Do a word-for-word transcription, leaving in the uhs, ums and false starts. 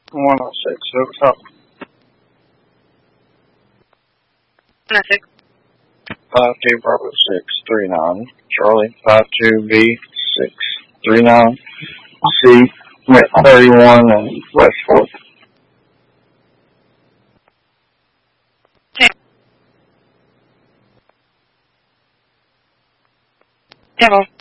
one oh six, what's up? one oh six. five two Bravo six three nine. Charlie, five two B six three nine. C, went thirty-one and West fourth. Devil.